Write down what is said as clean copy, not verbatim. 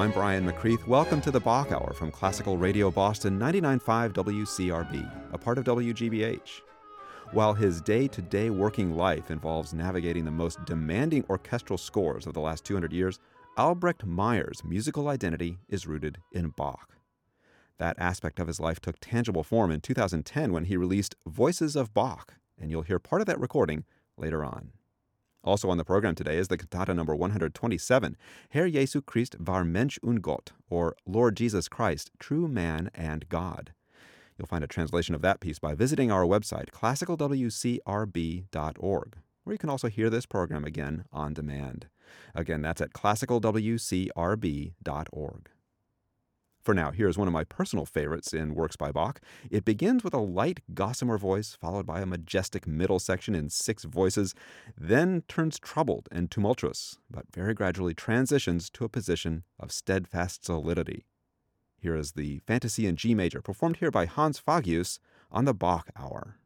I'm Brian McCreath. Welcome to the Bach Hour from Classical Radio Boston 99.5 WCRB, a part of WGBH. While his day-to-day working life involves navigating the most demanding orchestral scores of the last 200 years, Albrecht Meyer's musical identity is rooted in Bach. That aspect of his life took tangible form in 2010 when he released Voices of Bach, and you'll hear part of that recording later on. Also on the program today is the cantata number 127, Herr Jesu Christ war Mensch und Gott, or Lord Jesus Christ, True Man and God. You'll find a translation of that piece by visiting our website, classicalwcrb.org, where you can also hear this program again on demand. Again, that's at classicalwcrb.org. For now, here's one of my personal favorites in works by Bach. It begins with a light gossamer voice, followed by a majestic middle section in 6 voices, then turns troubled and tumultuous, but very gradually transitions to a position of steadfast solidity. Here is the Fantasy in G major, performed here by Hans Fagius on the Bach Hour.